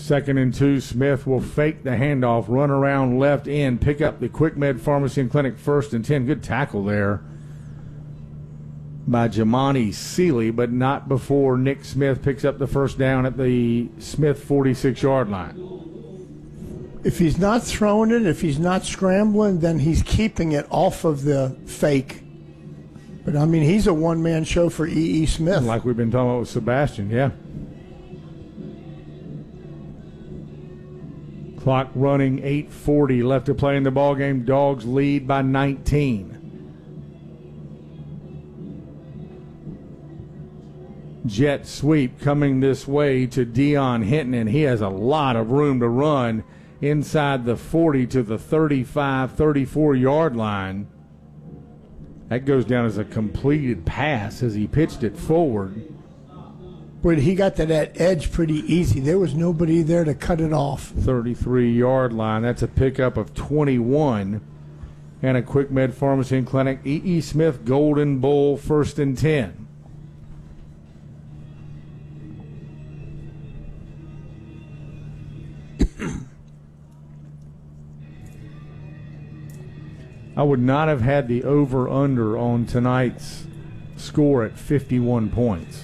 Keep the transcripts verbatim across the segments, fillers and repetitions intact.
Second and two, Smith will fake the handoff, run around left end, pick up the Quick Med Pharmacy and Clinic first and ten. Good tackle there by Jamani Seeley, but not before Nick Smith picks up the first down at the Smith forty-six-yard line. If he's not throwing it, if he's not scrambling, then he's keeping it off of the fake. But, I mean, he's a one-man show for E E. Smith. Like we've been talking about with Sebastian, yeah. Clock running, eight forty left to play in the ballgame. Dogs lead by nineteen. Jet sweep coming this way to Dion Hinton, and he has a lot of room to run inside the forty to the thirty-five, thirty-four-yard line. That goes down as a completed pass as he pitched it forward. But he got to that edge pretty easy. There was nobody there to cut it off. thirty-three-yard line. That's a pickup of twenty-one. And a Quick Med Pharmacy and Clinic. E E. Smith Golden Bull, first and ten. I would not have had the over-under on tonight's score at fifty-one points.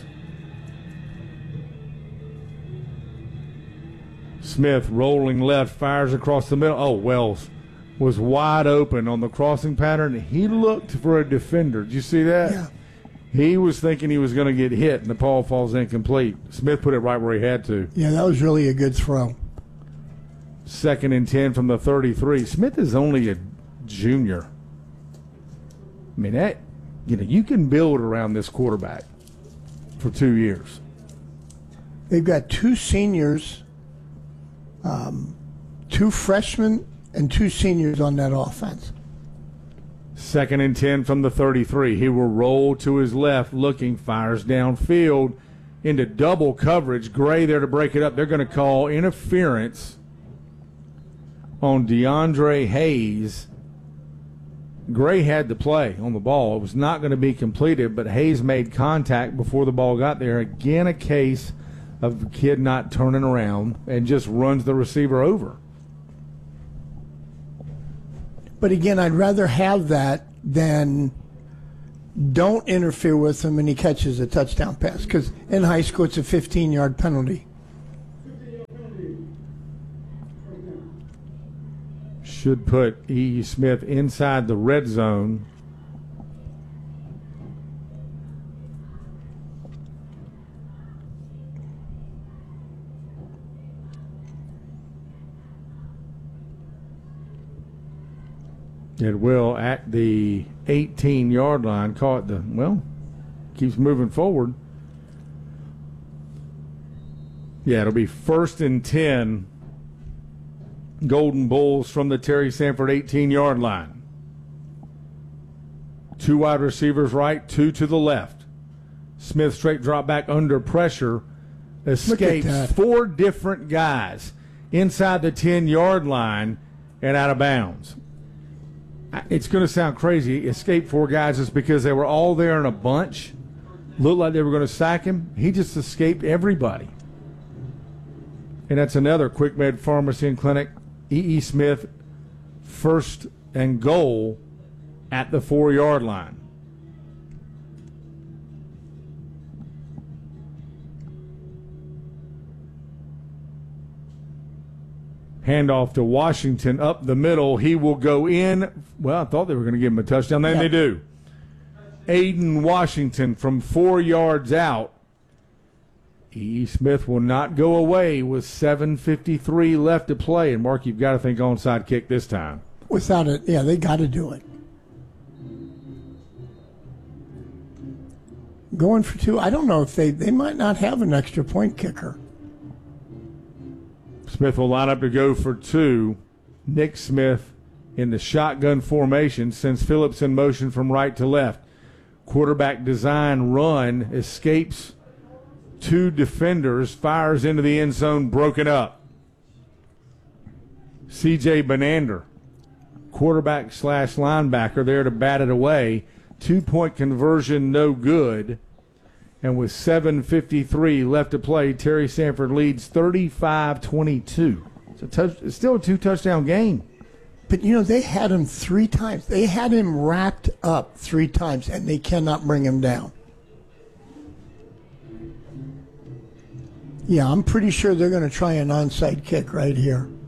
Smith rolling left, fires across the middle. Oh, Wells was wide open on the crossing pattern. He looked for a defender. Did you see that? Yeah. He was thinking he was going to get hit, and the ball falls incomplete. Smith put it right where he had to. Yeah, that was really a good throw. Second and ten from the thirty-three. Smith is only a junior. I mean, that, you know, you can build around this quarterback for two years. They've got two seniors, um, two freshmen, and two seniors on that offense. Second and ten from the thirty-three. He will roll to his left, looking, fires downfield into double coverage. Gray there to break it up. They're going to call interference on DeAndre Hayes. Gray had the play on the ball. It was not going to be completed, but Hayes made contact before the ball got there. Again, a case of the kid not turning around and just runs the receiver over. But again, I'd rather have that than don't interfere with him and he catches a touchdown pass, because in high school it's a fifteen-yard penalty. Should put E E. Smith inside the red zone. It will at the eighteen-yard line. Caught the, well, keeps moving forward. Yeah, it'll be first and ten. Golden Bulls from the Terry Sanford eighteen-yard line. Two wide receivers right, two to the left. Smith straight drop back under pressure. Escapes four different guys inside the ten-yard line and out of bounds. It's going to sound crazy. Escaped four guys just because they were all there in a bunch. Looked like they were going to sack him. He just escaped everybody. And that's another Quick Med Pharmacy and Clinic. E E. Smith, first and goal at the four-yard line. Handoff to Washington up the middle. He will go in. Well, I thought they were going to give him a touchdown. Then yeah. they do. Aiden Washington from four yards out. E E. Smith will not go away with seven fifty-three left to play. And, Mark, you've got to think onside kick this time. Without it, yeah, they got to do it. Going for two, I don't know if they, they might not have an extra point kicker. Smith will line up to go for two. Nick Smith in the shotgun formation sends Phillips in motion from right to left. Quarterback design run, escapes two defenders, fires into the end zone, broken up. C J Benander, quarterback slash linebacker, there to bat it away. Two-point conversion, no good. And with seven fifty-three left to play, Terry Sanford leads thirty-five twenty-two. It's, a touch, it's still a two-touchdown game. But, you know, they had him three times. They had him wrapped up three times, and they cannot bring him down. Yeah, I'm pretty sure they're going to try an onside kick right here.